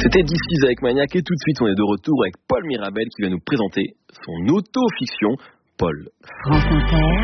C'était This Is avec Maniac et tout de suite on est de retour avec Paul Mirabel qui va nous présenter son auto-fiction. Paul. France Inter,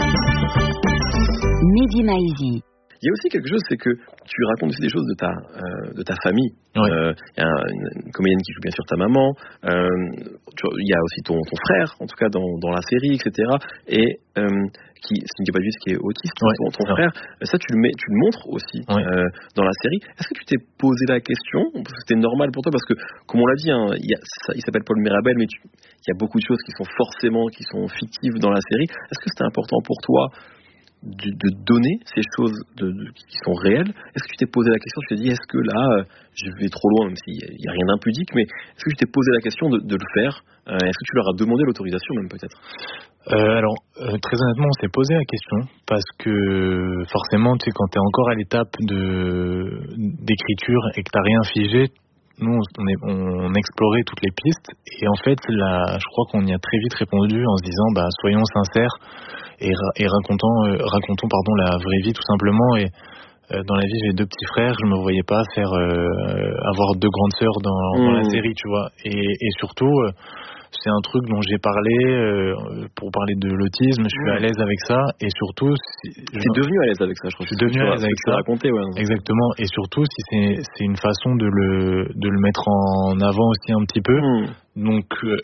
Mehdi Maizi. Il y a aussi quelque chose, c'est que tu racontes aussi des choses de ta famille. Oui. Il y a une comédienne qui joue bien sûr ta maman. Il y a aussi ton frère, en tout cas dans la série, etc. Et qui, si je ne dis pas juste, qui est autiste, Oui. ton frère. Ça, tu le montres aussi dans la série. Est-ce que tu t'es posé la question? Parce que c'était normal pour toi, parce que, comme on l'a dit, il s'appelle Paul Mirabel, mais il y a beaucoup de choses qui sont fictives dans la série. Est-ce que c'était important pour toi de donner ces choses qui sont réelles? Est-ce que tu t'es posé la question, tu t'es dit, est-ce que là, je vais trop loin, même s'il n'y a rien d'impudique, mais est-ce que tu t'es posé la question de le faire? Est-ce que tu leur as demandé l'autorisation même peut-être? Très honnêtement, on s'est posé la question parce que forcément, tu sais, quand tu es encore à l'étape d'écriture et que tu n'as rien figé, nous, on explorait toutes les pistes et en fait, je crois qu'on y a très vite répondu en se disant, soyons sincères et racontons la vraie vie tout simplement. Et dans la vie, j'ai 2 petits frères, je me voyais pas avoir 2 grandes sœurs dans la série, tu vois. Et surtout, c'est un truc dont j'ai parlé pour parler de l'autisme. Je suis à l'aise avec ça et surtout, t'es devenu à l'aise avec ça, je crois. Je suis devenu à l'aise avec ça. Raconté, ouais. Exactement. Et surtout, si c'est une façon de le mettre en avant aussi un petit peu. Donc,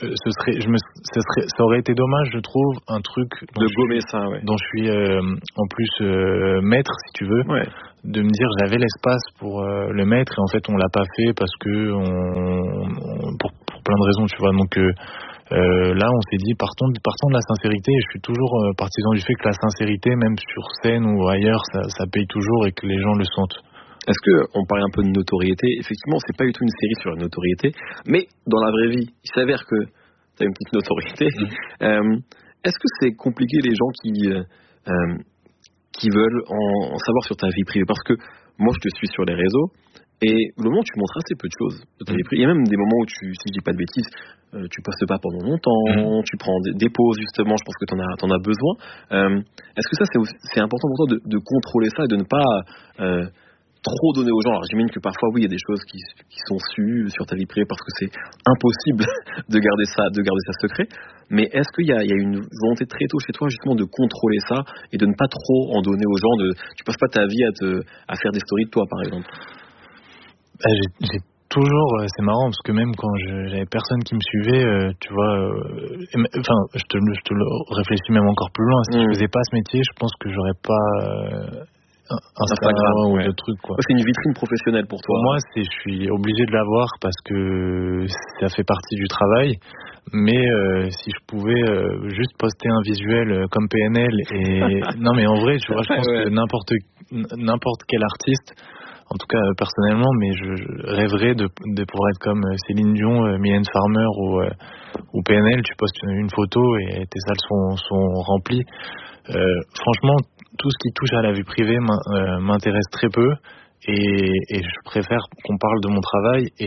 ça aurait été dommage, je trouve, un truc de gommer ça, ouais. Dont je suis en plus maître, si tu veux, de me dire j'avais l'espace pour le mettre et en fait on l'a pas fait parce que pour plein de raisons, tu vois. Donc là, on s'est dit partons de la sincérité et je suis toujours partisan du fait que la sincérité, même sur scène ou ailleurs, ça paye toujours et que les gens le sentent. Est-ce qu'on parlait un peu de notoriété? Effectivement, c'est pas du tout une série sur la notoriété, mais dans la vraie vie, il s'avère que tu as une petite notoriété. Est-ce que c'est compliqué les gens qui veulent en savoir sur ta vie privée? Parce que moi, je te suis sur les réseaux et le moment où tu montres assez peu de choses de ta vie privée, il y a même des moments où si je dis pas de bêtises, tu postes pas pendant longtemps, tu prends des pauses justement, je pense que t'en as besoin. Est-ce que ça c'est important pour toi de contrôler ça et de ne pas trop donner aux gens? Alors j'imagine que parfois oui, il y a des choses qui sont sues sur ta vie privée parce que c'est impossible de garder ça secret, mais est-ce qu'il y a une volonté très tôt chez toi justement de contrôler ça et de ne pas trop en donner aux gens, tu passes pas ta vie à faire des stories de toi par exemple? J'ai toujours, c'est marrant parce que même quand j'avais personne qui me suivait, tu vois, je te le réfléchis même encore plus loin, si je faisais pas ce métier, je pense que j'aurais pas Instagram ou de trucs, quoi. C'est une vitrine professionnelle pour toi. Pour moi, je suis obligé de l'avoir parce que ça fait partie du travail. Mais si je pouvais juste poster un visuel comme PNL et non mais en vrai, tu vois, je pense que n'importe quel artiste, en tout cas personnellement, mais je rêverais de pouvoir être comme Céline Dion, Mylène Farmer ou PNL. Tu postes une photo et tes salles sont remplies. Franchement, tout ce qui touche à la vie privée m'intéresse très peu et je préfère qu'on parle de mon travail. Et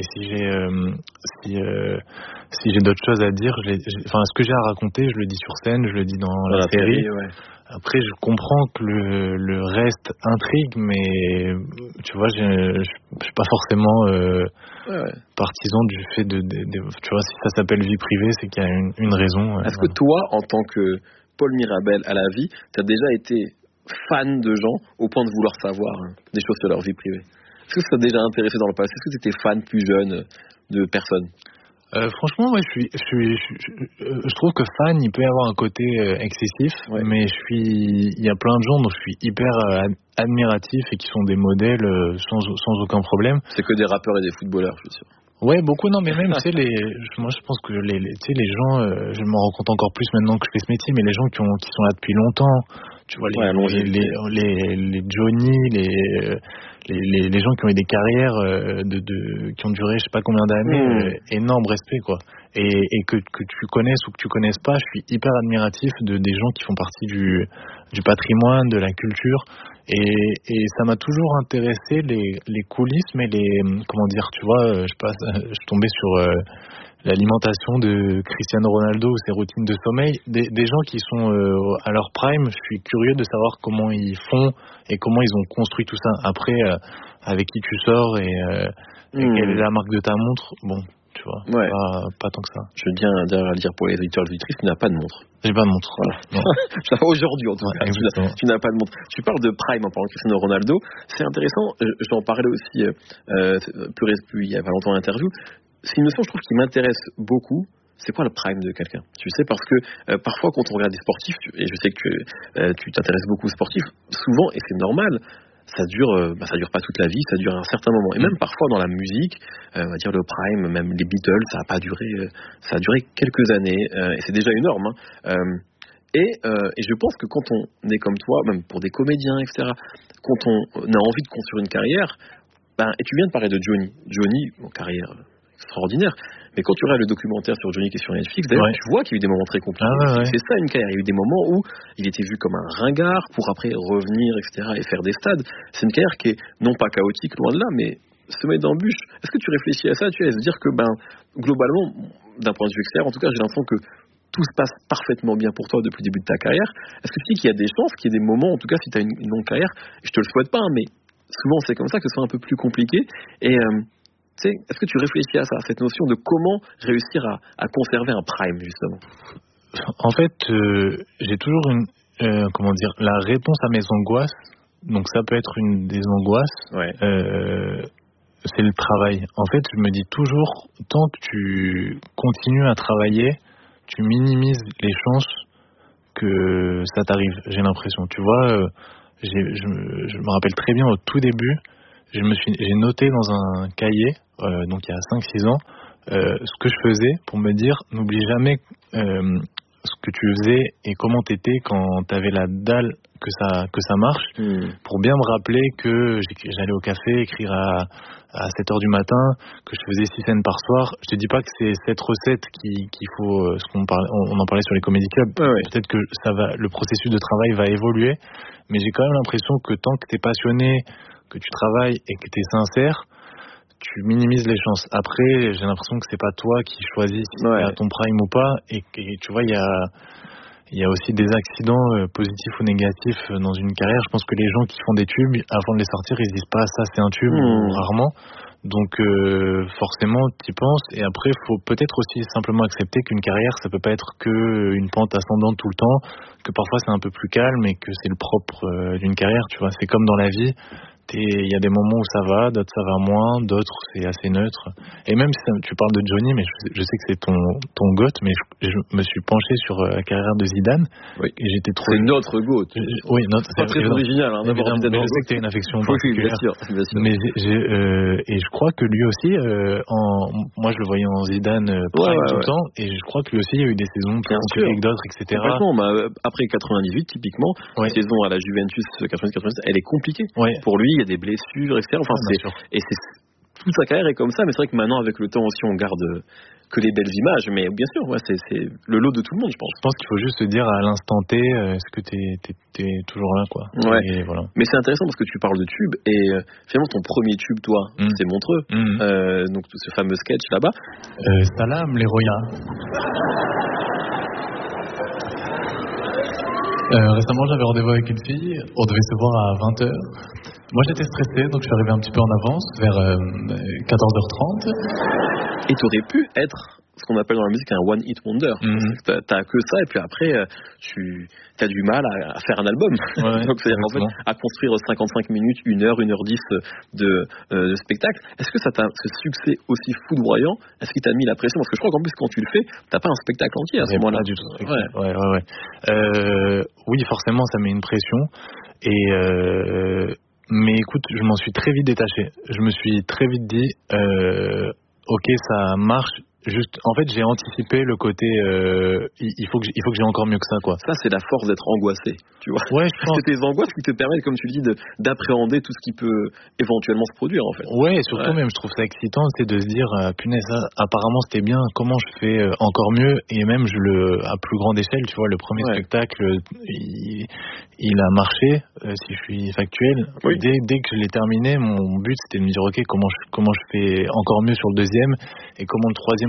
si j'ai d'autres choses à dire, ce que j'ai à raconter, je le dis sur scène, je le dis dans la série. Après, je comprends que le reste intrigue, mais tu vois, je suis pas forcément partisan du fait tu vois, si ça s'appelle vie privée, c'est qu'il y a une raison. Est-ce que toi, en tant que Paul Mirabel à la vie, tu as déjà été fan de gens au point de vouloir savoir des choses sur leur vie privée? Est-ce que ça t'a déjà intéressé dans le passé? Est-ce que tu étais fan plus jeune de personnes? Franchement, ouais, je trouve que fan, il peut y avoir un côté excessif, mais il y a plein de gens dont je suis hyper admiratif et qui sont des modèles sans aucun problème. C'est que des rappeurs et des footballeurs, je suis sûr. Ouais, beaucoup, non, mais même, tu sais, moi, je pense que tu sais, les gens, je m'en rends compte encore plus maintenant que je fais ce métier, mais les gens qui sont là depuis longtemps, tu vois, les Johnny, les gens qui ont eu des carrières qui ont duré je sais pas combien d'années, énorme respect, quoi. Et que tu connaisses ou que tu connaisses pas, je suis hyper admiratif des gens qui font partie du patrimoine, de la culture. Et ça m'a toujours intéressé les coulisses, mais comment dire, tu vois, je tombais l'alimentation de Cristiano Ronaldo ou ses routines de sommeil, des gens qui sont à leur prime, je suis curieux de savoir comment ils font et comment ils ont construit tout ça. Après, avec qui tu sors et quelle est la marque de ta montre, bon, tu vois, pas tant que ça. Je tiens à le dire pour les auditeurs et auditrices, tu n'as pas de montre. J'ai pas de montre. Voilà. Aujourd'hui, en tout cas, tu n'as pas de montre. Tu parles de prime en parlant de Cristiano Ronaldo. C'est intéressant, j'en parlais aussi il y a pas longtemps en interview. C'est une notion, je trouve, qui m'intéresse beaucoup. C'est quoi le prime de quelqu'un? Tu sais, parce que parfois, quand on regarde des sportifs, et je sais que tu t'intéresses beaucoup aux sportifs, souvent, et c'est normal, ça dure pas toute la vie, ça dure un certain moment. Et même parfois dans la musique, on va dire le prime, même les Beatles, ça a duré quelques années, et c'est déjà énorme. Et je pense que quand on est comme toi, même pour des comédiens, etc., quand on a envie de construire une carrière, et tu viens de parler de Johnny, carrière extraordinaire, mais quand tu regardes le documentaire sur Johnny qui est sur Netflix, d'ailleurs, tu vois qu'il y a eu des moments très compliqués. C'est ça une carrière. Il y a eu des moments où il était vu comme un ringard pour après revenir, etc., et faire des stades. C'est une carrière qui est non pas chaotique, loin de là, mais semée d'embûches. Est-ce que tu réfléchis à ça, tu vois, à se dire que globalement, d'un point de vue extérieur, en tout cas, j'ai l'impression que tout se passe parfaitement bien pour toi depuis le début de ta carrière. Est-ce que tu dis qu'il y a des chances, qu'il y ait des moments, en tout cas si tu as une longue carrière, je te le souhaite pas, mais souvent c'est comme ça, que ce soit un peu plus compliqué. Et est-ce que tu réfléchis à ça, à cette notion de comment réussir à conserver un prime, justement? En fait, j'ai toujours la réponse à mes angoisses. Donc ça peut être une des angoisses. C'est le travail. En fait, je me dis toujours, tant que tu continues à travailler, tu minimises les chances que ça t'arrive. J'ai l'impression. Tu vois, je me rappelle très bien au tout début, j'ai noté dans un cahier, donc il y a 5-6 ans, ce que je faisais pour me dire, n'oublie jamais ce que tu faisais et comment t'étais quand t'avais la dalle que ça marche, pour bien me rappeler que j'allais au café écrire à 7h du matin, que je faisais 6 scènes par soir. Je te dis pas que c'est cette recette qu'il faut, on en parlait sur les comedy clubs. Peut-être que le processus de travail va évoluer, mais j'ai quand même l'impression que tant que t'es passionné, que tu travailles et que t'es sincère, tu minimises les chances. Après, j'ai l'impression que c'est pas toi qui choisis si c'est à ton prime ou pas, et tu vois, il y a aussi des accidents positifs ou négatifs dans une carrière. Je pense que les gens qui font des tubes, avant de les sortir, ils disent pas ça c'est un tube, rarement. Donc forcément t'y penses, et après faut peut-être aussi simplement accepter qu'une carrière ça peut pas être que une pente ascendante tout le temps, que parfois c'est un peu plus calme et que c'est le propre d'une carrière, tu vois. C'est comme dans la vie. Il y a des moments où ça va, d'autres ça va moins, d'autres c'est assez neutre. Et même si tu parles de Johnny, mais je sais que c'est ton GOAT, mais je me suis penché sur la carrière de Zidane. Et j'étais trop... C'est notre GOAT. Oui, c'est pas très original. Mais je sais que tu as une affection particulière. Bien sûr. Mais et je crois que lui aussi, moi je le voyais en Zidane prime tout le temps, et je crois que lui aussi il y a eu des saisons plus compliquées que d'autres, etc. Après 98, typiquement, la saison à la Juventus 90-90, elle est compliquée. Pour lui, il y a des blessures, etc. Toute sa carrière est comme ça, mais c'est vrai que maintenant, avec le temps aussi, on garde que les belles images. Mais bien sûr, c'est le lot de tout le monde, je pense. Je pense qu'il faut juste se dire à l'instant T, est-ce que t'es toujours là, quoi. Et voilà. Mais c'est intéressant parce que tu parles de tube, et finalement, ton premier tube, toi, c'est Montreux. Donc, ce fameux sketch là-bas. Salam, les Royas. Récemment, j'avais rendez-vous avec une fille. On devait se voir à 20h. Moi, j'étais stressé, donc je suis arrivé un petit peu en avance, vers 14h30. Et tu aurais pu être ce qu'on appelle dans la musique un one hit wonder. T'as que ça, et puis après tu as du mal à faire un album. Donc c'est-à-dire en fait à construire 55 minutes, 1h, 1h10 de spectacle. Est-ce que ce succès aussi foudroyant, est-ce qu'il t'a mis la pression? Parce que je crois qu'en plus quand tu le fais, t'as pas un spectacle entier à ce moment-là. Pas du tout. Oui, forcément ça met une pression, mais écoute, je m'en suis très vite détaché. Je me suis très vite dit ok, ça marche. Juste, en fait, j'ai anticipé le côté. Il faut que j'ai encore mieux que ça, quoi. Ça, c'est la force d'être angoissé, tu vois. Ouais, je pense. C'est tes angoisses qui te permettent, comme tu le dis, d'appréhender tout ce qui peut éventuellement se produire, en fait. Ouais, et surtout même, je trouve ça excitant, c'est de se dire, punaise, ça, apparemment c'était bien. Comment je fais encore mieux? Et même, à plus grande échelle, tu vois, le premier spectacle, il a marché. Si je suis factuel, dès que je l'ai terminé, mon but c'était de me dire, ok, comment je fais encore mieux sur le deuxième, et comment le troisième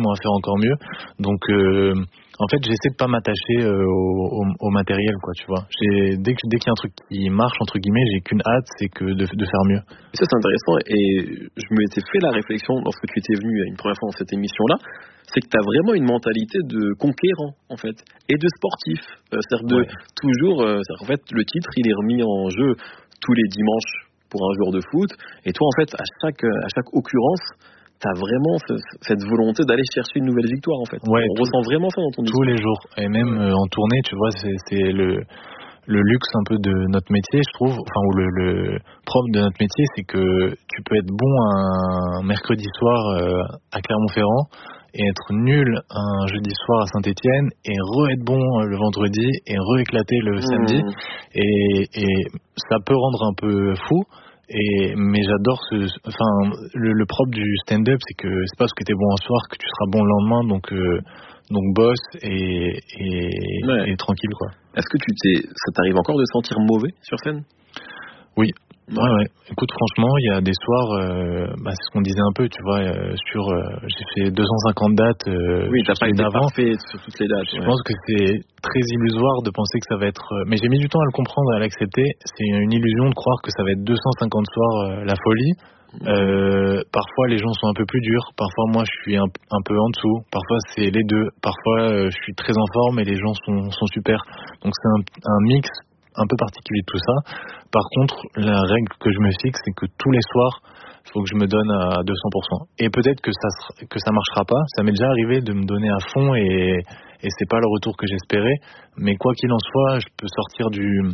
forcément à faire encore mieux. Donc en fait, j'essaie de pas m'attacher au matériel, quoi, tu vois. Dès qu'il y a un truc qui marche, entre guillemets, j'ai qu'une hâte, c'est que de faire mieux. Et ça, c'est intéressant, et je m'étais fait la réflexion lorsque tu étais venu une première fois dans cette émission-là, c'est que tu as vraiment une mentalité de conquérant, en fait, et de sportif. C'est-à-dire de toujours, en fait, le titre, il est remis en jeu tous les dimanches pour un joueur de foot, et toi, en fait, à chaque occurrence, t'as vraiment cette volonté d'aller chercher une nouvelle victoire, en fait. Ouais, on ressent vraiment ça dans ton discours. Tous les jours, et même en tournée, tu vois, c'est le luxe un peu de notre métier, je trouve, enfin, ou le propre de notre métier, c'est que tu peux être bon un mercredi soir à Clermont-Ferrand et être nul un jeudi soir à Saint-Étienne et re-être bon le vendredi et re-éclater le samedi, et ça peut rendre un peu fou. Mais j'adore le propre du stand-up, c'est que c'est pas parce que t'es bon un soir que tu seras bon le lendemain, donc bosse et tranquille, quoi. Est-ce que ça t'arrive encore de sentir mauvais sur scène? Oui. Ouais. Écoute, franchement, il y a des soirs, c'est ce qu'on disait un peu, tu vois, j'ai fait 250 dates. Oui, t'as pas été parfait sur toutes les dates. Je pense que c'est très illusoire de penser que ça va être. Mais j'ai mis du temps à le comprendre, à l'accepter. C'est une illusion de croire que ça va être 250 soirs la folie. Parfois les gens sont un peu plus durs, parfois moi je suis un peu en dessous, parfois c'est les deux, parfois je suis très en forme et les gens sont super. Donc c'est un mix un peu particulier de tout ça. Par contre, la règle que je me fixe, c'est que tous les soirs, il faut que je me donne à 200%. Et peut-être que ça marchera pas. Ça m'est déjà arrivé de me donner à fond et c'est pas le retour que j'espérais. Mais quoi qu'il en soit, je peux sortir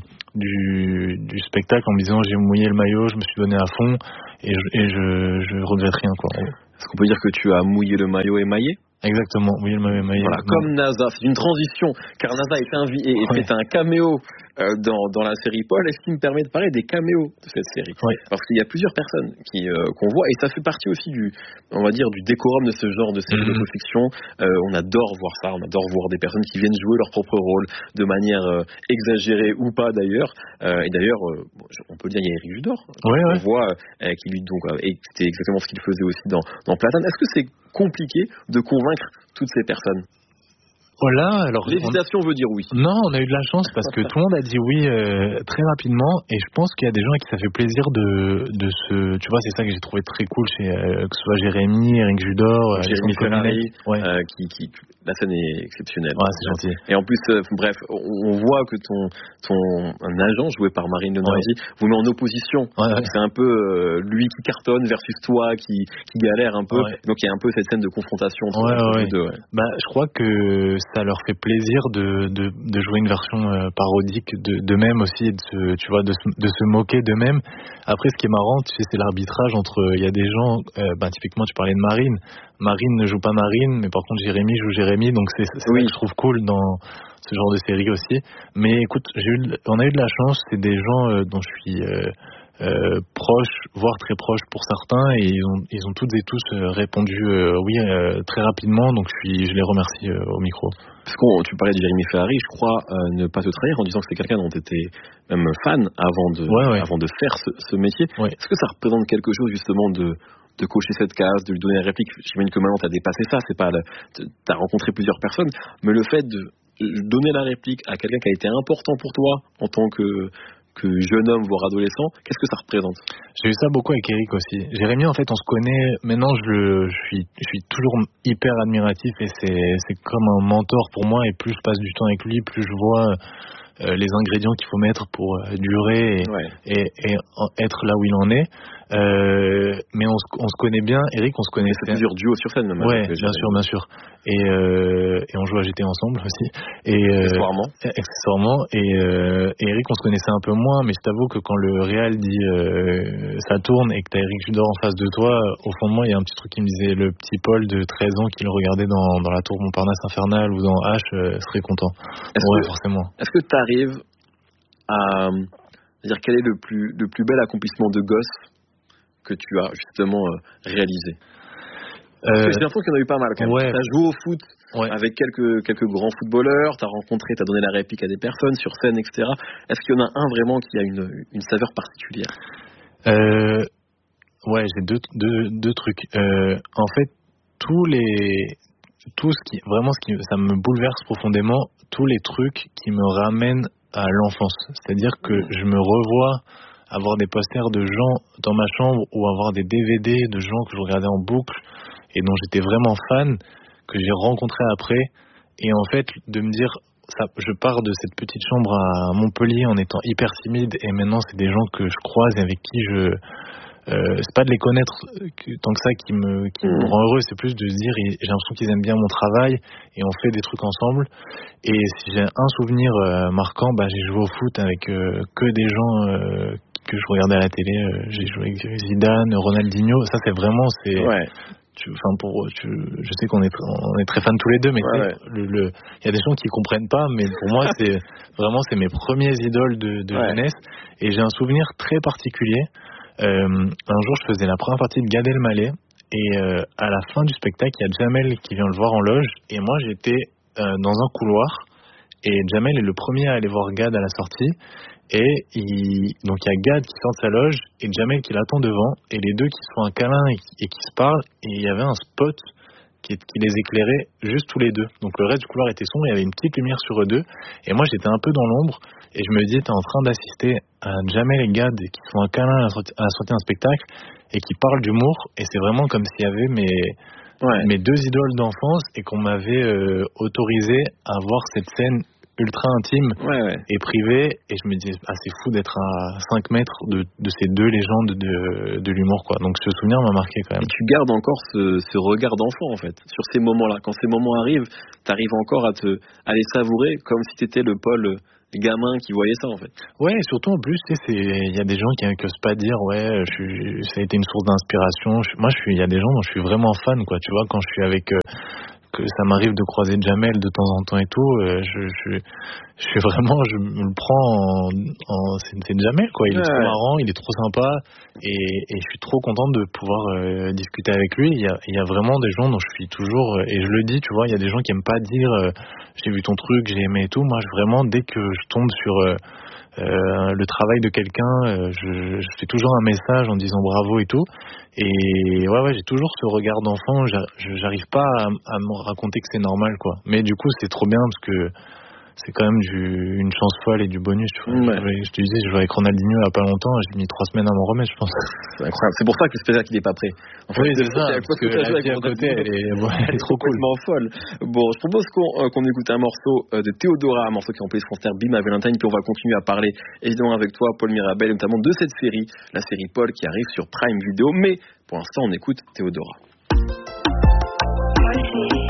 du spectacle en me disant j'ai mouillé le maillot, je me suis donné à fond et je regrette rien, quoi. Est-ce qu'on peut dire que tu as mouillé le maillot émaillé? Exactement, oui, le maillot. Voilà, comme NASA, c'est une transition, car NASA est invité et fait un caméo dans la série Paul, et ce qui me permet de parler des caméos de cette série. Parce qu'il y a plusieurs personnes qu'on voit, et ça fait partie aussi du décorum de ce genre de série d'autofiction. On adore voir ça, on adore voir des personnes qui viennent jouer leur propre rôle de manière exagérée ou pas d'ailleurs. Et d'ailleurs, on peut le dire, il y a Eric Judor, on voit qui lui et c'était exactement ce qu'il faisait aussi dans Platane. Est-ce que c'est compliqué de convaincre toutes ces personnes? Voilà, alors l'hésitation veut dire oui. Non, on a eu de la chance parce que tout le monde a dit oui très rapidement, et je pense qu'il y a des gens à qui ça fait plaisir de se, tu vois, c'est ça que j'ai trouvé très cool chez que ce soit Jérémy, Eric Judor, Jérémy Ferrari, qui la scène est exceptionnelle. Ouais, c'est gentil. Et en plus, bref, on voit que un agent joué par Marine Leonardi vous met en opposition. C'est un peu lui qui cartonne versus toi qui galère un peu. Donc il y a un peu cette scène de confrontation entre les deux. Je crois que ça leur fait plaisir de jouer une version parodique d'eux-mêmes aussi, de se moquer d'eux-mêmes. Après, ce qui est marrant, tu sais, c'est l'arbitrage entre, il y a des gens, typiquement tu parlais de Marine ne joue pas Marine, mais par contre Jérémy joue Jérémy, donc c'est ça que je trouve cool dans ce genre de série aussi. Mais écoute, on a eu de la chance, c'est des gens dont je suis proche, voire très proche pour certains, et ils ont toutes et tous répondu très rapidement, donc je les remercie au micro. Parce que tu parlais de Jérémy Ferrari, je crois ne pas te trahir en disant que c'est quelqu'un dont tu étais même fan avant de faire ce métier. Est-ce que ça représente quelque chose justement de cocher cette case, de lui donner la réplique? J'imagine que maintenant tu as dépassé ça, t'as rencontré plusieurs personnes, mais le fait de donner la réplique à quelqu'un qui a été important pour toi en tant que jeune homme, voire adolescent, qu'est-ce que ça représente? J'ai eu ça beaucoup avec Eric aussi. Jérémy, en fait, on se connaît, maintenant je suis toujours hyper admiratif, et c'est comme un mentor pour moi, et plus je passe du temps avec lui, plus je vois les ingrédients qu'il faut mettre pour durer et être là où il en est. Mais on se connaît bien, Eric, on se connaît. C'est plusieurs duos sur scène, même. Bien sûr. Et on joue à GT ensemble aussi. Accessoirement. Et Eric, on se connaissait un peu moins, mais je t'avoue que quand le réal dit ça tourne et que t'as Eric Judor en face de toi, au fond de moi, il y a un petit truc qui me disait, le petit Paul de 13 ans qui le regardait dans la tour Montparnasse infernale ou dans H serait content. Forcément. Est-ce que t'arrives à dire quel est le plus bel accomplissement de gosse que tu as justement réalisé? Parce que j'ai l'impression qu'il y en a eu pas mal quand même. T'as joué au foot avec quelques grands footballeurs, t'as donné la réplique à des personnes sur scène, etc. Est-ce qu'il y en a un vraiment qui a une saveur particulière? J'ai deux trucs. En fait, tous tout ça me bouleverse profondément, tous les trucs qui me ramènent à l'enfance. C'est-à-dire que je me revois avoir des posters de gens dans ma chambre ou avoir des DVD de gens que je regardais en boucle et dont j'étais vraiment fan, que j'ai rencontrés après. Et en fait, de me dire, je pars de cette petite chambre à Montpellier en étant hyper timide et maintenant c'est des gens que je croise et avec qui c'est pas de les connaître tant que ça qui me rend heureux, c'est plus de se dire j'ai l'impression qu'ils aiment bien mon travail et on fait des trucs ensemble. Et si j'ai un souvenir marquant, j'ai joué au foot avec que des gens que je regardais à la télé. J'ai joué avec Zidane, Ronaldinho. Ça c'est vraiment je sais qu'on est très fans tous les deux, mais il y a des gens qui comprennent pas, mais pour moi c'est mes premiers idoles de jeunesse. Et j'ai un souvenir très particulier. Un jour je faisais la première partie de Gad Elmaleh et à la fin du spectacle il y a Jamel qui vient le voir en loge et moi j'étais dans un couloir et Jamel est le premier à aller voir Gad à la sortie et donc il y a Gad qui sort de sa loge et Jamel qui l'attend devant et les deux qui se font un câlin et qui se parlent et il y avait un spot qui les éclairait juste tous les deux, donc le reste du couloir était sombre, il y avait une petite lumière sur eux deux et moi j'étais un peu dans l'ombre et je me dis t'es en train d'assister à Jamel et Gad qui font un câlin à la sortie d'un spectacle et qui parlent d'humour et c'est vraiment comme s'il y avait mes deux idoles d'enfance et qu'on m'avait autorisé à voir cette scène ultra intime et privée et je me disais c'est fou d'être à 5 mètres de ces deux légendes de l'humour quoi. Donc ce souvenir m'a marqué quand même. Et tu gardes encore ce regard d'enfant en fait sur ces moments-là. Quand ces moments arrivent, t'arrives encore à les savourer comme si t'étais le Paul gamin qui voyait ça en fait. Ouais, et surtout en plus il y a des gens qui osent pas dire ça a été une source d'inspiration. Il y a des gens dont je suis vraiment fan quoi, tu vois, quand je suis avec que ça m'arrive de croiser Jamel de temps en temps et tout, je suis vraiment, je me le prends c'est Jamel quoi, il est trop marrant, il est trop sympa et je suis trop content de pouvoir discuter avec lui. Il y a vraiment des gens dont je suis toujours, et je le dis, tu vois, il y a des gens qui aiment pas dire j'ai vu ton truc, j'ai aimé et tout. Moi vraiment dès que je tombe sur le travail de quelqu'un, je fais toujours un message en disant bravo et tout. Et j'ai toujours ce regard d'enfant. J'arrive pas à me raconter que c'est normal quoi. Mais du coup c'est trop bien parce que c'est quand même une chance folle et du bonus. Tu vois. Je te disais, je jouais avec Ronaldinho il y a pas longtemps. J'ai mis 3 semaines à m'en remettre, je pense. C'est incroyable. C'est pour ça que le spectacle il est pas prêt. En fait, c'est ça. Parce que la vie à côté, elle est trop cool. Folle. Bon, je propose qu'on écoute un morceau de Théodora, un morceau qui remplit France Terre, Bim à Valentine, puis on va continuer à parler évidemment avec toi, Paul Mirabel, notamment de cette série, la série Paul qui arrive sur Prime Video. Mais pour l'instant, on écoute Théodora.